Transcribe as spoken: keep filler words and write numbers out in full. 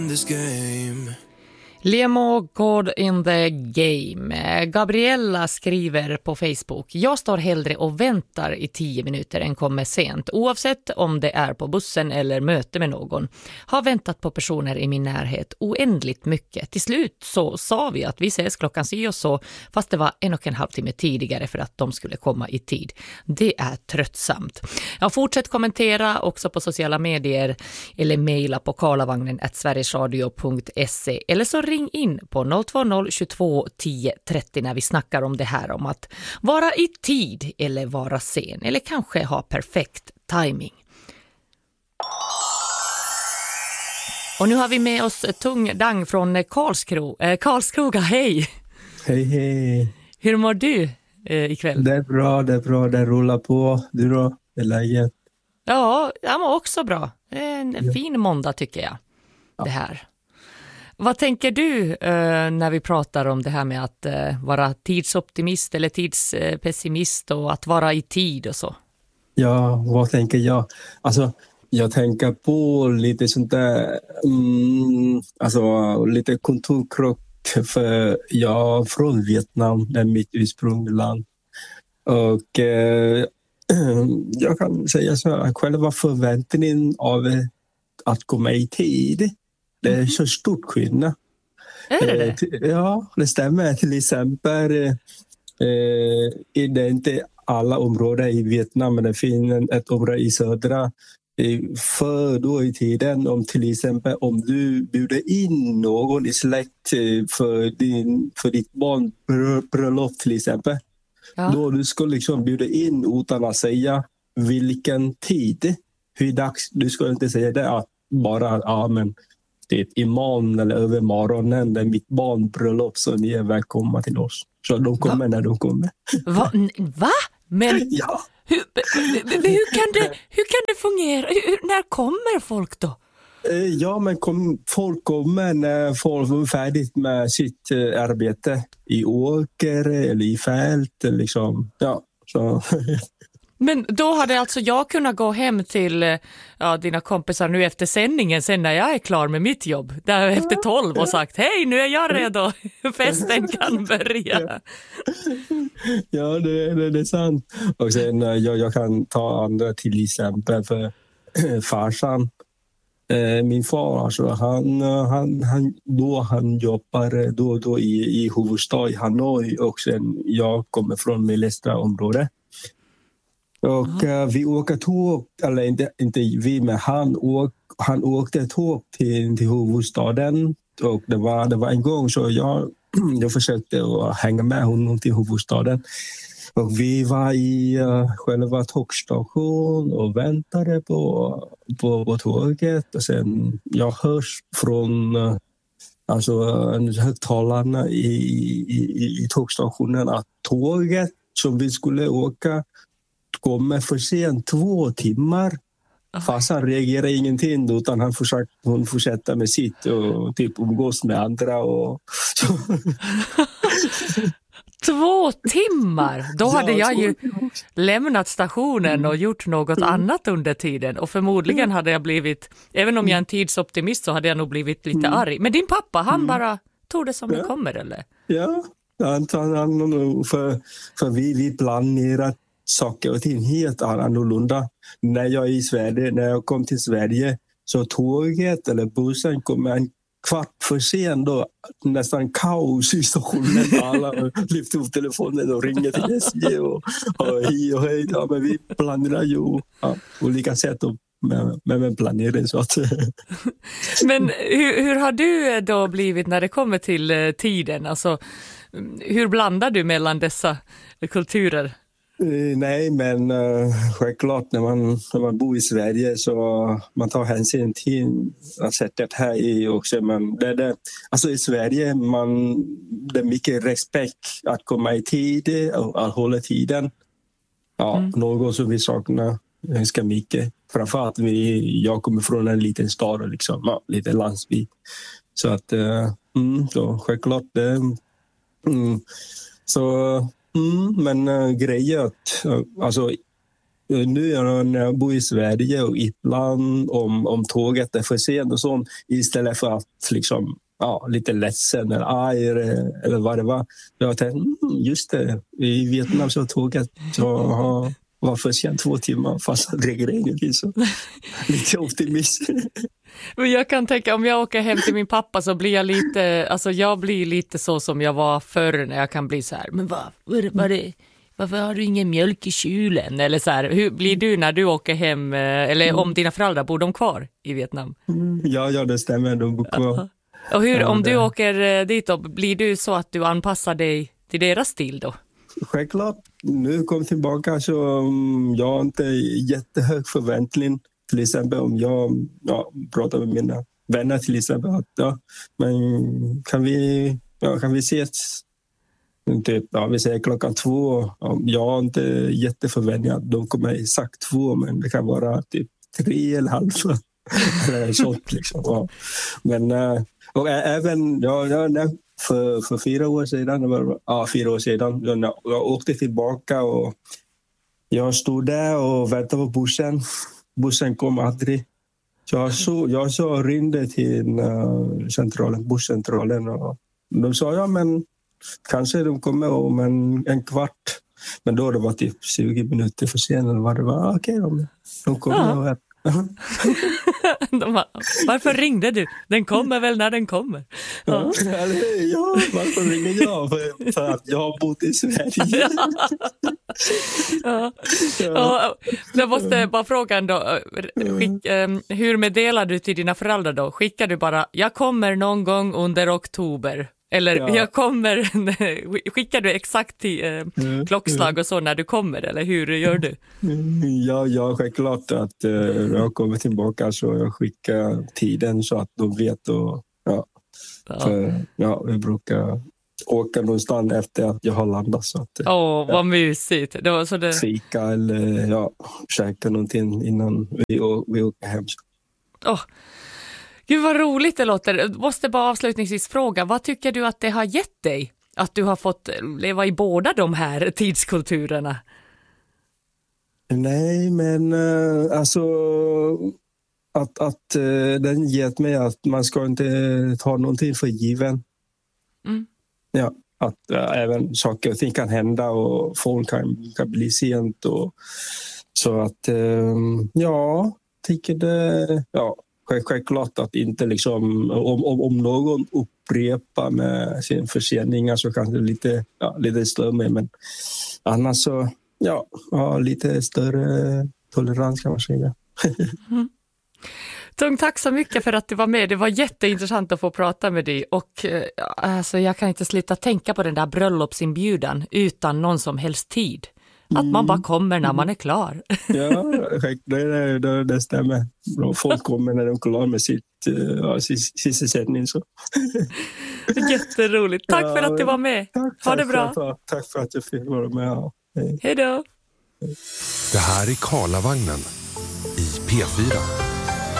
This game. Lemo God in the game. Gabriella skriver på Facebook: jag står hellre och väntar i tio minuter än kommer sent, oavsett om det är på bussen eller möte med någon. Har väntat på personer i min närhet oändligt mycket. Till slut så sa vi att vi ses klockan si och så, fast det var en och en halv timme tidigare för att de skulle komma i tid. Det är tröttsamt. Jag fortsätt kommentera också på sociala medier eller mejla på karlavagnen at sverigesradio punkt se eller så ring in på noll två noll tjugotvå tio trettio när vi snackar om det här om att vara i tid eller vara sen eller kanske ha perfekt timing. Och nu har vi med oss Tung Dang från Karlskro, eh, Karlskroga. Hej! Hej, hej! Hur mår du eh, ikväll? Det är bra, det är bra. Det rullar på. Du då? Det är läget? Ja, jag mår också bra. En Ja. fin måndag tycker jag. Ja. Det här. Vad tänker du eh, när vi pratar om det här med att eh, vara tidsoptimist eller tidspessimist och att vara i tid och så? Ja, vad tänker jag? Alltså, jag tänker på lite sånt där, mm, alltså lite kontorkrock, för jag är från Vietnam, det är mitt ursprungsland. Och eh, jag kan säga så här, själva förväntningen av att komma i tid, det är så stort skillnad. Är det det? Ja, det stämmer. Till exempel eh, det är inte alla områden i Vietnam, men det finns ett område i södra. För då i tiden, om till exempel om du bjuder in någon i släkt för, din, för ditt barn bröllop till exempel. Ja. Då du ska liksom bjuda in utan att säga vilken tid, hur dags, du ska inte säga det att bara, ja men det är imorgon eller över morgonen, det är mitt barn bröllop så ni är välkomna till oss. Så de kommer Va? när de kommer. Va? Va? Men ja. hur, hur, kan det, hur kan det fungera? Hur, när kommer folk då? Ja, men kom, folk kommer när folk är färdigt med sitt uh, arbete i åker eller i fält. Liksom. Ja, så. Men då hade alltså jag kunnat gå hem till ja, dina kompisar nu efter sändningen sen när jag är klar med mitt jobb. Där efter tolv och sagt, hej nu är jag redo, festen kan börja. Ja, det, det, det är sant. Och sen jag, jag kan ta andra till exempel för farsan. Min far, alltså, han, han, han, då han jobbar då, då i, i huvudstad i Hanoi och sen jag kommer från mellersta området. Och uh, vi åker tåg, eller inte, inte vi, men han, åk, han åkte tåg till, till huvudstaden. Och det var, det var en gång så jag, jag försökte att hänga med honom till huvudstaden. Och vi var i uh, själva tågstationen och väntade på, på, på tåget. Och sen jag hörs från uh, alltså, högtalarna i, i, i tågstationen att tåget som vi skulle åka kommer för sent två timmar. Farsan reagerar ingenting utan han försöker, hon fortsätter med sitt och typ umgås med andra. Och Två timmar? Då hade jag ju lämnat stationen och gjort något annat under tiden. Och förmodligen hade jag blivit, även om jag är en tidsoptimist så hade jag nog blivit lite arg. Men din pappa, han bara tog det som det kommer, eller? Ja, han, han, för, för vi, vi planerar saker och ting helt annorlunda. När jag är i Sverige, när jag kom till Sverige så tåget eller bussen kom en kvart för sen då, nästan kaos i stationen. Alla lyfter upp telefonen och ringer till S J och, och hej och hej. Ja, men vi planerar ju ja, olika sätt och med, med, med planering. Så att. Men hur, hur har du då blivit när det kommer till uh, tiden? Alltså, hur blandar du mellan dessa kulturer? Uh, nej, men uh, självklart när man, när man bor i Sverige så man tar hänsyn till sättet här i också. Men det, det, alltså i Sverige man, det är mycket respekt att komma i tid och att hålla tiden. Ja, mm. Något som vi saknar ganska mycket. Framförallt vi, jag kommer från en liten stad och liksom, ja, lite landsbygd. Så att, uh, mm, så självklart det. Mm, så... Mm, men uh, grejen att uh, alltså, nu när jag bor i Sverige och ibland om, om tåget är för sent och sånt, istället för att liksom, ja, lite ledsen eller arg eller vad det var. Jag tänkte, mm, just det, i Vietnam så tåget så var för sent två timmar fast det regnar så lite optimist. Men jag kan tänka, om jag åker hem till min pappa så blir jag lite, alltså jag blir lite så som jag var förr när jag kan bli så här, men vad, vad, vad det, varför har du ingen mjölk i kylen? Eller så här, hur blir du när du åker hem, eller om dina föräldrar, bor de kvar i Vietnam? Ja, ja det stämmer, de bor kvar. Och hur, om du åker dit då, blir du så att du anpassar dig till deras stil då? Självklart, nu kom tillbaka så um, jag har inte jättehög förväntning. Till exempel om jag ja, pratar med mina vänner till exempel att ja, men kan vi, ja, kan vi ses typ, ja, vi säger klockan två. Ja, jag har inte jätteförväntningar att de kommer exakt två, men det kan vara typ tre eller halv eller sånt liksom. Ja. Men och även ja, ja, för, för fyra år sedan, var, ja, fyra år sedan jag, jag åkte tillbaka och jag stod där och väntade på bussen. Bussen kom aldrig. Jag så, jag så ringde till uh, centralen, busscentralen och de sa ja men kanske de kommer om en, en kvart. Men då det var typ tjugo minuter för sent eller vad det var. Okej, okay, de, de kommer. Ja. De bara, varför ringde du? Den kommer väl när den kommer. Ja, ja varför ringer jag? För, för att jag har bott i Sverige. Ja. Ja. Jag måste bara fråga ändå, skick, hur meddelar du till dina föräldrar då? Skickar du bara, jag kommer någon gång under oktober? Eller ja. jag kommer, skickar du exakt till eh, mm, klockslag och så när du kommer, eller hur gör du? Ja, ja självklart att eh, jag kommer tillbaka så jag skickar tiden så att de vet och ja, ja. För, ja vi brukar åka någonstans efter att jag har landat så att åh, oh, vad ja. mysigt. Det var så det... Fika eller ja, käka någonting innan vi, vi åker hem. Åh, oh. Gud vad roligt det låter. Jag måste bara avslutningsvis fråga, vad tycker du att det har gett dig? Att du har fått leva i båda de här tidskulturerna? Nej, men uh, alltså att, att uh, den gett mig att man ska inte ta någonting för given. Mm. Ja, att uh, även saker och ting kan hända och folk kan, kan bli sent. Och, så att, uh, ja, tycker det... Ja. Självklart att inte liksom, om, om, om någon upprepar med sin förseningar så kanske lite, ja, lite större med, men annars så ja, ja, lite större tolerans kan man säga. Mm. Tung, tack så mycket för att du var med. Det var jätteintressant att få prata med dig och alltså, jag kan inte sluta tänka på den där bröllopsinbjudan utan någon som helst tid. Att man bara kommer när man är klar. Ja, det, det, det stämmer. Folk kommer när de är klara med sitt, uh, sysselsättning. Så. Jätteroligt. Tack ja, för att du var med. Tack, ha det bra. För, tack för att jag fick vara med. Hej. Hej då. Det här är Karlavagnen i P fyra.